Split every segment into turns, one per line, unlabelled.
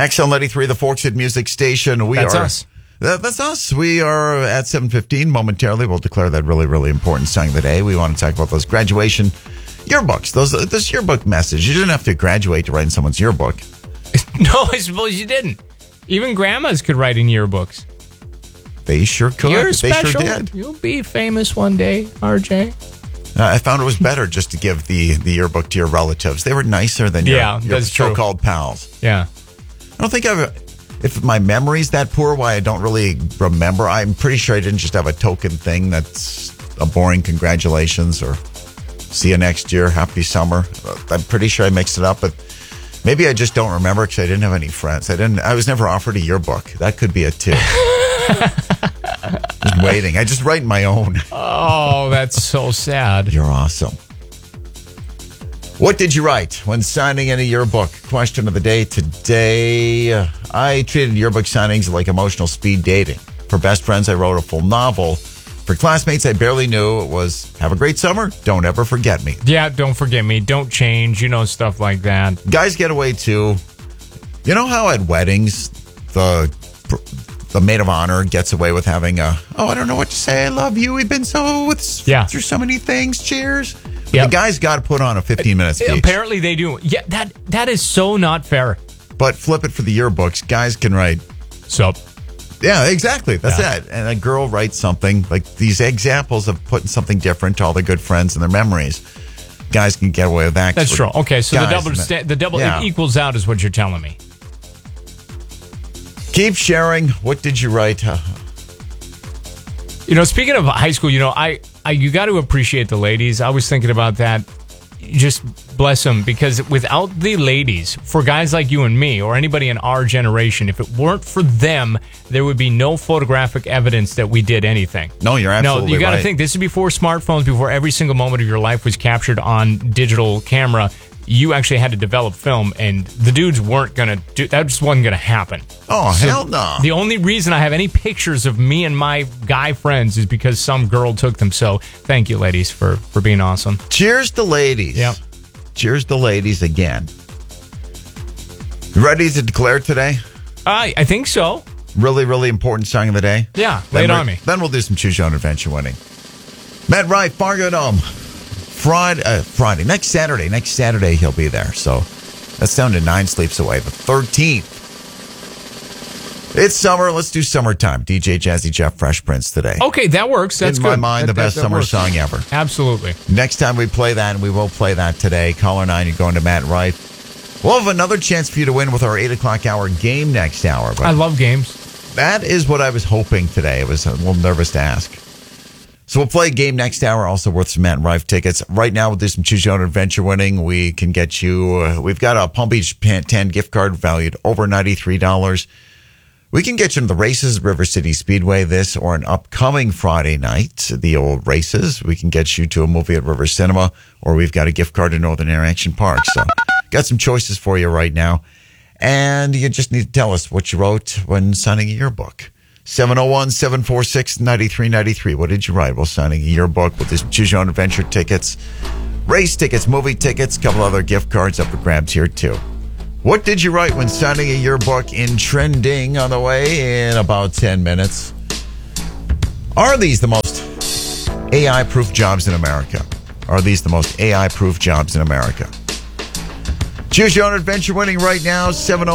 XL93, the Forks Music Station.
That's us.
That's us. We are at 7:15. Momentarily, we'll declare that really, really important song of the day. We want to talk about those graduation yearbooks. This yearbook message. You didn't have to graduate to write in someone's yearbook.
No, I suppose you didn't. Even grandmas could write in yearbooks.
They sure could.
You're special.
They sure did.
You'll be famous one day, RJ.
I found it was better just to give the yearbook to your relatives. They were nicer than your so-called pals.
Yeah.
I don't think if my memory's that poor, why I don't really remember. I'm pretty sure I didn't just have a token thing that's a boring congratulations or see you next year, happy summer. I'm pretty sure I mixed it up, but maybe I just don't remember because I didn't have any friends. I was never offered a yearbook. That could be it too. Just waiting. I just write my own.
Oh, that's so sad.
You're awesome. What did you write when signing in a yearbook? Question of the day today. I treated yearbook signings like emotional speed dating. For best friends, I wrote a full novel. For classmates I barely knew, it was, have a great summer, don't ever forget me.
Yeah, don't forget me, don't change, stuff like that.
Guys get away too. You know how at weddings, the maid of honor gets away with having I don't know what to say, I love you, we've been through so many things, cheers. Yep. The guys got to put on a 15-minute speech.
Apparently they do. Yeah, that is so not fair.
But flip it for the yearbooks. Guys can write.
Sup.
Yeah, exactly. That's it. And a girl writes something, like these examples of putting something different to all their good friends and their memories. Guys can get away with that.
That's true. Okay, so the double it equals out is what you're telling me.
Keep sharing. What did you write?
Speaking of high school, you got to appreciate the ladies. I was thinking about that. Just bless them, because without the ladies, for guys like you and me or anybody in our generation, if it weren't for them, there would be no photographic evidence that we did anything.
No, you're absolutely right.
No, you got to think, this is before smartphones, before every single moment of your life was captured on digital camera. You actually had to develop film, and the dudes weren't going to do that. Just wasn't going to happen.
Oh, hell no.
The only reason I have any pictures of me and my guy friends is because some girl took them. So thank you, ladies, for being awesome.
Cheers to ladies.
Yep.
Cheers to ladies again. You ready to declare today?
I think so.
Really, really important song of the day?
Yeah, lay it on me.
Then we'll do some Choose Your Own Adventure winning. Matt Wright, Fargo Dome. Friday. Next Saturday he'll be there. So that's down to 9 sleeps away. The 13th. It's summer. Let's do summertime. DJ Jazzy Jeff, Fresh Prince today.
Okay, that works. That's
in
good.
In my mind, the best summer song ever.
Absolutely.
Next time we play that, and we will play that today, caller 9, you're going to Matt Wright. We'll have another chance for you to win with our 8 o'clock hour game next hour. But
I love games.
That is what I was hoping today. I was a little nervous to ask. So we'll play a game next hour, also worth some Matt and Rife tickets. Right now, we'll do some Choose Your Own Adventure winning. We can get you, we've got a Palm Beach 10 gift card valued over $93. We can get you to the races, River City Speedway, this or an upcoming Friday night, the old races. We can get you to a movie at River Cinema, or we've got a gift card to Northern Air Action Park. So got some choices for you right now. And you just need to tell us what you wrote when signing a yearbook. 701-746-9393. What did you write while signing a yearbook with this Choose Your Own Adventure tickets, race tickets, movie tickets, a couple other gift cards up for grabs here too. What did you write when signing a yearbook in trending on the way in about 10 minutes? Are these the most AI-proof jobs in America? Are these the most AI-proof jobs in America? Choose Your Own Adventure winning right now,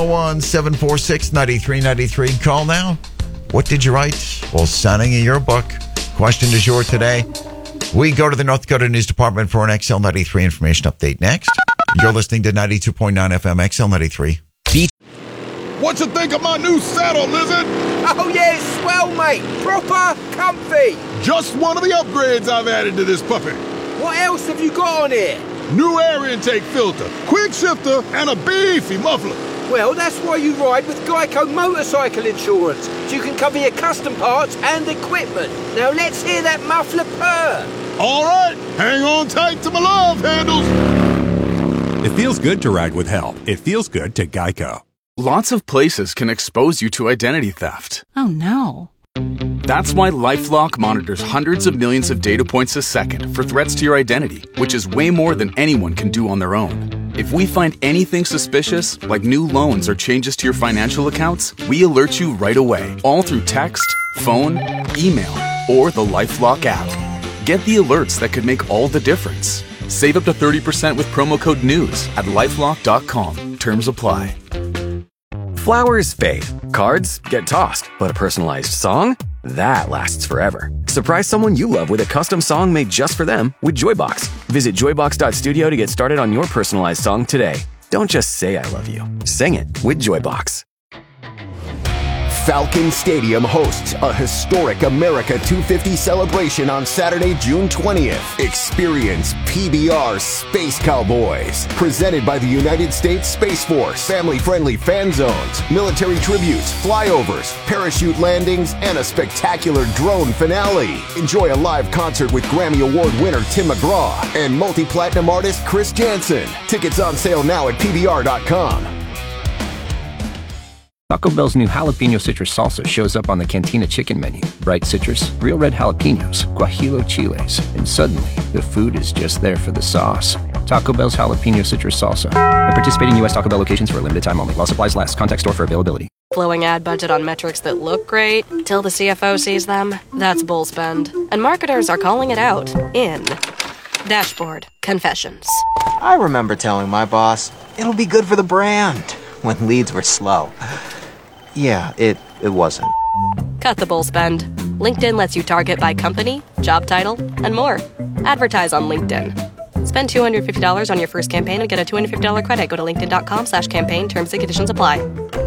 701-746-9393. Call now. What did you write while signing a yearbook? Question du jour today. We go to the North Dakota News Department for an XL93 information update next. You're listening to 92.9 FM XL93.
What you think of my new saddle, Lizard?
Oh, yeah, it's swell, mate. Proper comfy.
Just one of the upgrades I've added to this puppy.
What else have you got on here?
New air intake filter, quick shifter, and a beefy muffler.
Well, that's why you ride with Geico Motorcycle Insurance, so you can cover your custom parts and equipment. Now let's hear that muffler purr.
All right, hang on tight to my love handles.
It feels good to ride with help. It feels good to Geico.
Lots of places can expose you to identity theft.
Oh, no.
That's why LifeLock monitors hundreds of millions of data points a second for threats to your identity, which is way more than anyone can do on their own. If we find anything suspicious, like new loans or changes to your financial accounts, we alert you right away, all through text, phone, email, or the LifeLock app. Get the alerts that could make all the difference. Save up to 30% with promo code NEWS at LifeLock.com. Terms apply.
Flowers fade, cards get tossed, but a personalized song? That lasts forever. Surprise someone you love with a custom song made just for them with Joybox. Visit joybox.studio to get started on your personalized song today. Don't just say I love you. Sing it with Joybox.
Falcon Stadium hosts a historic America 250 celebration on Saturday, June 20th. Experience PBR Space Cowboys, presented by the United States Space Force. Family-friendly fan zones, military tributes, flyovers, parachute landings, and a spectacular drone finale. Enjoy a live concert with Grammy Award winner Tim McGraw and multi-platinum artist Chris Jansen. Tickets on sale now at PBR.com.
Taco Bell's new jalapeno citrus salsa shows up on the Cantina chicken menu. Bright citrus, real red jalapenos, guajillo chiles, and suddenly the food is just there for the sauce. Taco Bell's jalapeno citrus salsa. At participating U.S. Taco Bell locations for a limited time only. While supplies last. Contact store for availability.
Blowing ad budget on metrics that look great till the CFO sees them. That's bull spend. And marketers are calling it out in Dashboard Confessions.
I remember telling my boss, it'll be good for the brand, when leads were slow. Yeah, it wasn't.
Cut the bull spend. LinkedIn lets you target by company, job title, and more. Advertise on LinkedIn. Spend $250 on your first campaign and get a $250 credit. Go to linkedin.com/campaign. Terms and conditions apply.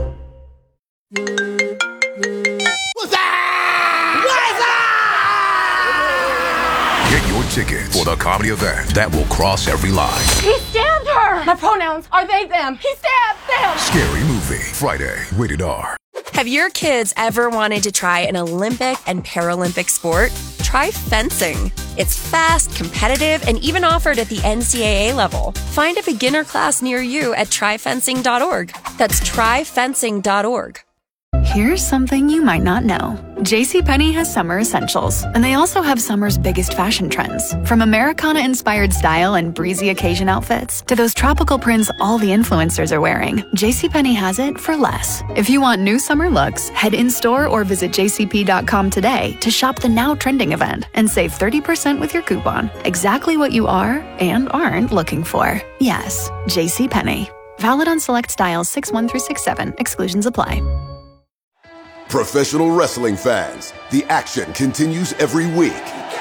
Get your tickets for the comedy event that will cross every line.
He stabbed her! My pronouns are they, them. He stabbed them!
Scary Movie. Friday. Rated R.
Have your kids ever wanted to try an Olympic and Paralympic sport? Try fencing. It's fast, competitive, and even offered at the NCAA level. Find a beginner class near you at tryfencing.org. That's tryfencing.org.
Here's something you might not know. JCPenney has summer essentials, and they also have summer's biggest fashion trends. From Americana-inspired style and breezy occasion outfits to those tropical prints all the influencers are wearing, JCPenney has it for less. If you want new summer looks, head in-store or visit jcp.com today to shop the now trending event and save 30% with your coupon. Exactly what you are and aren't looking for. Yes, JCPenney. Valid on select styles 6-1 through 6-7. Exclusions apply.
Professional wrestling fans, the action continues every week.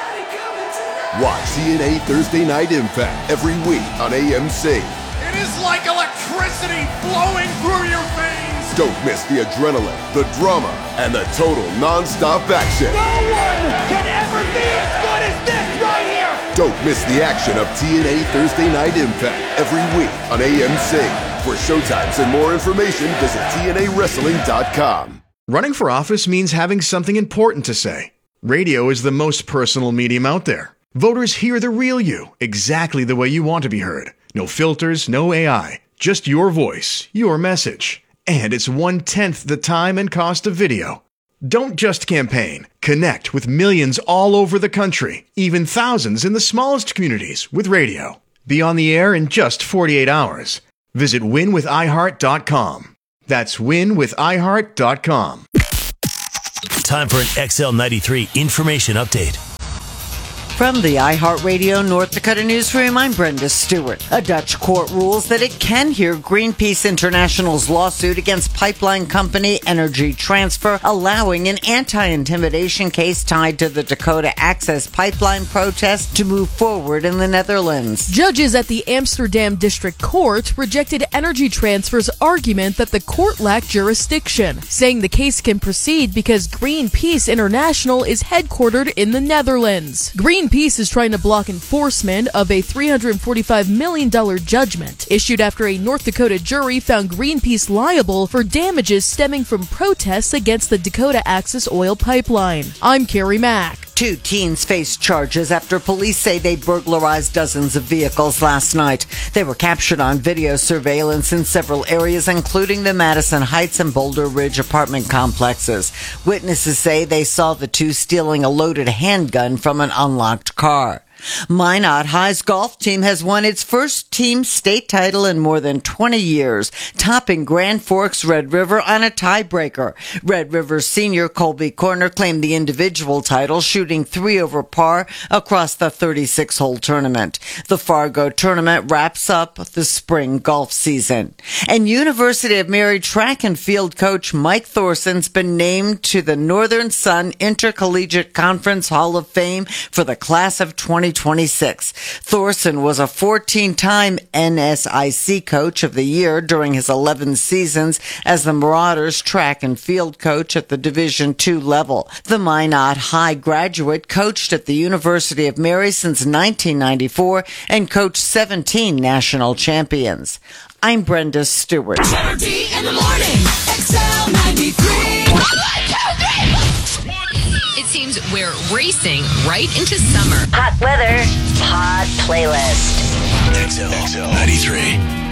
Watch TNA Thursday Night Impact every week on AMC.
It is like electricity flowing through your veins.
Don't miss the adrenaline, the drama, and the total non-stop action.
No one can ever be as good as this right here.
Don't miss the action of TNA Thursday Night Impact every week on AMC. For showtimes and more information, visit TNAWrestling.com.
Running for office means having something important to say. Radio is the most personal medium out there. Voters hear the real you, exactly the way you want to be heard. No filters, no AI, just your voice, your message. And it's 1/10 the time and cost of video. Don't just campaign. Connect with millions all over the country, even thousands in the smallest communities with radio. Be on the air in just 48 hours. Visit winwithiheart.com. That's winwithiheart.com.
Time for an XL93 information update.
From the iHeartRadio North Dakota newsroom, I'm Brenda Stewart. A Dutch court rules that it can hear Greenpeace International's lawsuit against pipeline company Energy Transfer, allowing an anti-intimidation case tied to the Dakota Access Pipeline protest to move forward in the Netherlands.
Judges at the Amsterdam District Court rejected Energy Transfer's argument that the court lacked jurisdiction, saying the case can proceed because Greenpeace International is headquartered in the Netherlands. Greenpeace is trying to block enforcement of a $345 million judgment issued after a North Dakota jury found Greenpeace liable for damages stemming from protests against the Dakota Access Oil Pipeline. I'm Carrie Mack.
2 teens face charges after police say they burglarized dozens of vehicles last night. They were captured on video surveillance in several areas, including the Madison Heights and Boulder Ridge apartment complexes. Witnesses say they saw the two stealing a loaded handgun from an unlocked car. Minot High's golf team has won its first team state title in more than 20 years, topping Grand Forks Red River on a tiebreaker. Red River senior Colby Corner claimed the individual title, shooting 3 over par across the 36-hole tournament. The Fargo tournament wraps up the spring golf season. And University of Mary track and field coach Mike Thorson's been named to the Northern Sun Intercollegiate Conference Hall of Fame for the class of 2026. Thorson was a 14-time NSIC Coach of the Year during his 11 seasons as the Marauders track and field coach at the Division II level. The Minot High graduate coached at the University of Mary since 1994 and coached 17 national champions. I'm Brenda Stewart.
Energy in the morning, XL 93.
It seems we're racing right into summer.
Hot weather, hot playlist.
XL 93.